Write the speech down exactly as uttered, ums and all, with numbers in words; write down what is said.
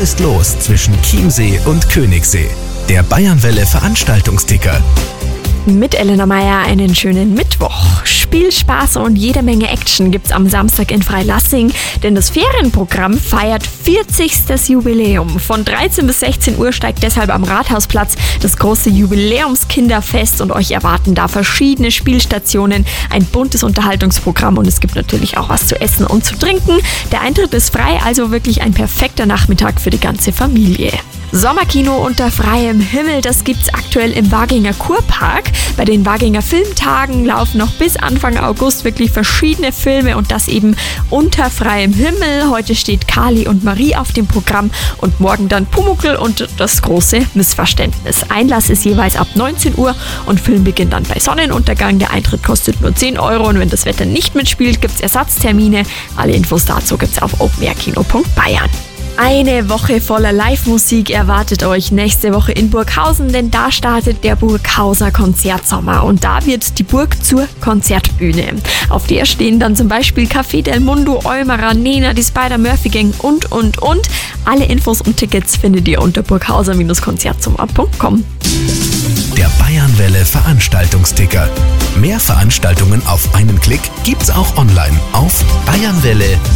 ist los zwischen Chiemsee und Königssee? Der Bayernwelle Veranstaltungsticker. Mit Elena Meyer einen schönen Mittwoch. Spielspaß und jede Menge Action gibt's am Samstag in Freilassing, denn das Ferienprogramm feiert vierzigstes Jubiläum. Von dreizehn bis sechzehn Uhr steigt deshalb am Rathausplatz das große Jubiläumskinderfest und euch erwarten da verschiedene Spielstationen, ein buntes Unterhaltungsprogramm und es gibt natürlich auch was zu essen und zu trinken. Der Eintritt ist frei, also wirklich ein perfekter Nachmittag für die ganze Familie. Sommerkino unter freiem Himmel, das gibt's aktuell im Waginger Kurpark. Bei den Waginger Filmtagen laufen noch bis Anfang August wirklich verschiedene Filme und das eben unter freiem Himmel. Heute steht Kali und Marie auf dem Programm und morgen dann Pumuckl und das große Missverständnis. Einlass ist jeweils ab neunzehn Uhr und Film beginnt dann bei Sonnenuntergang. Der Eintritt kostet nur zehn Euro und wenn das Wetter nicht mitspielt, gibt's Ersatztermine. Alle Infos dazu gibt's auf openairkino punkt bayern. Eine Woche voller Live-Musik erwartet euch nächste Woche in Burghausen, denn da startet der Burghauser Konzertsommer und da wird die Burg zur Konzertbühne. Auf der stehen dann zum Beispiel Café Del Mundo, Eumerer, Nena, die Spider-Murphy-Gang und, und, und. Alle Infos und Tickets findet ihr unter burghauser konzertsommer punkt com. Der Bayernwelle Veranstaltungsticker. Mehr Veranstaltungen auf einen Klick gibt's auch online auf bayernwelle